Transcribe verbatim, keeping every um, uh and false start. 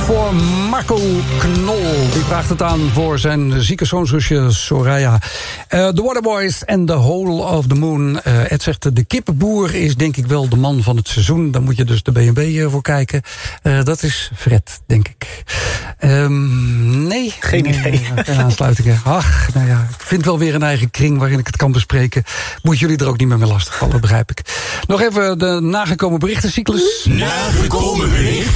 voor Marco Knol. Die vraagt het aan voor zijn zieke zoonsrusje Soraya. Uh, The Waterboys en The Hole of the Moon. Uh, Ed zegt, de kippenboer is denk ik wel de man van het seizoen. Dan moet je dus de B en B voor kijken. Uh, dat is Fred, denk ik. Um, nee. Geen nee, idee. Uh, geen aansluitingen. Ach, nou ja, ik vind wel weer een eigen kring waarin ik het kan bespreken. Moet jullie er ook niet meer mee lastigvallen, begrijp ik. Nog even de nagekomen berichtencyclus. Nagekomen bericht.